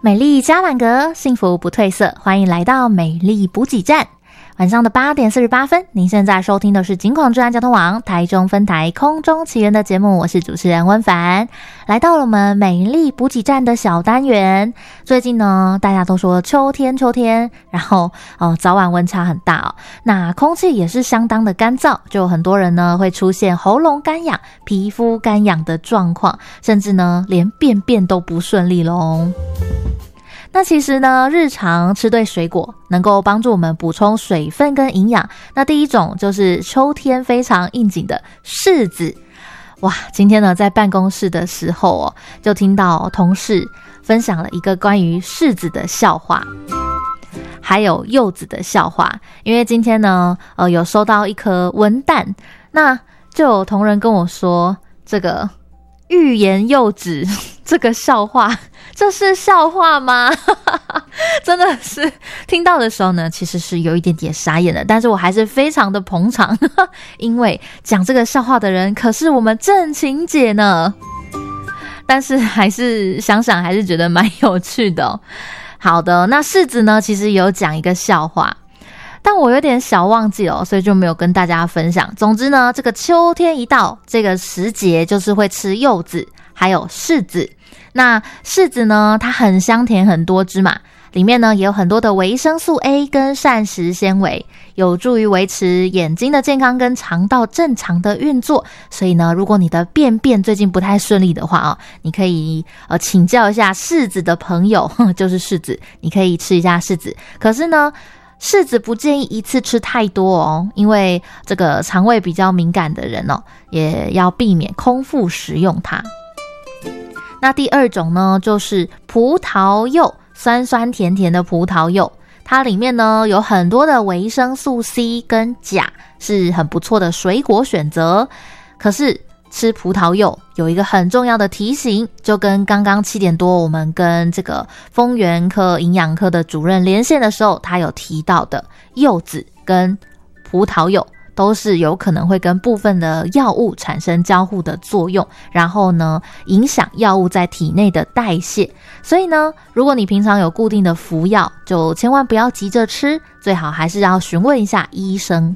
美丽加满格，幸福不褪色，欢迎来到美丽补给站。晚上的8点48分，您现在收听的是警广治安交通网台中分台空中奇缘的节目，我是主持人温凡。来到了我们美丽补给站的小单元。最近呢，大家都说秋天，然后早晚温差很大那空气也是相当的干燥，就有很多人呢会出现喉咙干痒、皮肤干痒的状况，甚至呢连便便都不顺利咯。那其实呢，日常吃对水果能够帮助我们补充水分跟营养。那第一种就是秋天非常应景的柿子。哇，今天呢在办公室的时候就听到同事分享了一个关于柿子的笑话，还有柚子的笑话。因为今天呢有收到一颗文旦，那就有同仁跟我说，这个欲言又止这个笑话，这是笑话吗？真的是听到的时候呢，其实是有一点点傻眼的，但是我还是非常的捧场，因为讲这个笑话的人可是我们正晴姐呢。但是还是想想还是觉得蛮有趣的好的，那柿子呢其实有讲一个笑话，但我有点小忘记所以就没有跟大家分享。总之呢，这个秋天一到，这个时节就是会吃柚子还有柿子。那柿子呢，它很香甜，很多汁嘛，里面呢也有很多的维生素 A 跟膳食纤维，有助于维持眼睛的健康跟肠道正常的运作。所以呢，如果你的便便最近不太顺利的话你可以请教一下柿子的朋友，就是柿子，你可以吃一下柿子。可是呢，柿子不建议一次吃太多因为这个肠胃比较敏感的人也要避免空腹食用它。那第二种呢，就是葡萄柚，酸酸甜甜的葡萄柚，它里面呢有很多的维生素 C 跟钾，是很不错的水果选择。可是吃葡萄柚有一个很重要的提醒，就跟刚刚7点多我们跟这个丰原科营养科的主任连线的时候，他有提到的，柚子跟葡萄柚都是有可能会跟部分的药物产生交互的作用，然后呢影响药物在体内的代谢。所以呢，如果你平常有固定的服药，就千万不要急着吃，最好还是要询问一下医生。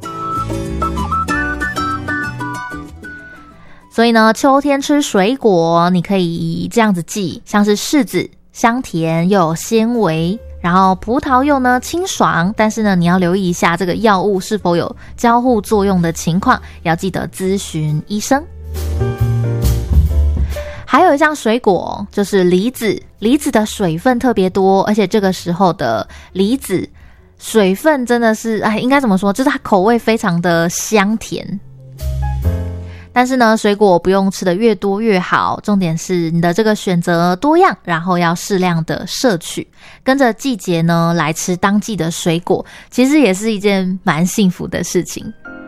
所以呢，秋天吃水果你可以这样子记，像是柿子香甜又有纤维，然后葡萄柚呢清爽，但是呢你要留意一下这个药物是否有交互作用的情况，要记得咨询医生。还有一项水果就是梨子，梨子的水分特别多，而且这个时候的梨子水分真的是应该怎么说，就是它口味非常的香甜。但是呢，水果不用吃的越多越好，重点是你的这个选择多样，然后要适量的摄取，跟着季节呢来吃当季的水果，其实也是一件蛮幸福的事情。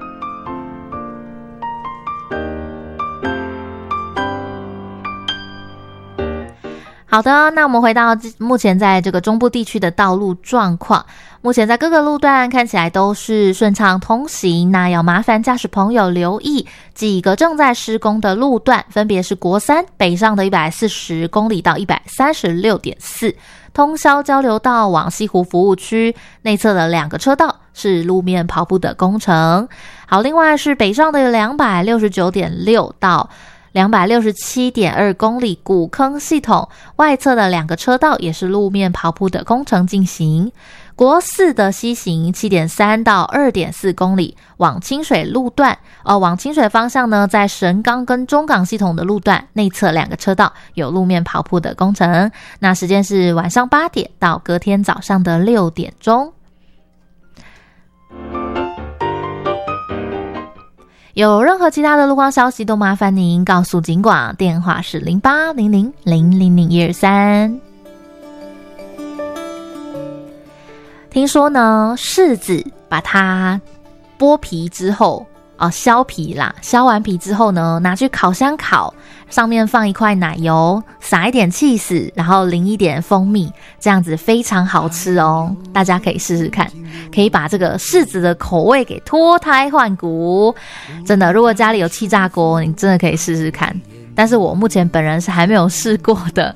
好的，那我们回到目前在这个中部地区的道路状况。目前在各个路段看起来都是顺畅通行，那要麻烦驾驶朋友留意几个正在施工的路段，分别是国3北上的140公里到 136.4， 通霄交流道往西湖服务区内侧的2个车道是路面跑步的工程。好，另外是北上的 269.6 到267.2 公里古坑系统外侧的2个车道也是路面跑步的工程进行。国4的西行 7.3 到 2.4 公里往清水路段往清水方向呢，在神冈跟中港系统的路段内侧2个车道有路面跑步的工程。那时间是晚上8点到隔天早上的6点钟。有任何其他的路况消息都麻烦您告诉警广，电话是0800000123。听说呢，柿子把它剥皮之后削皮啦，削完皮之后呢，拿去烤箱烤，上面放一块奶油，撒一点起司，然后淋一点蜂蜜，这样子非常好吃哦，大家可以试试看，可以把这个柿子的口味给脱胎换骨。真的，如果家里有气炸锅，你真的可以试试看，但是我目前本人是还没有试过的。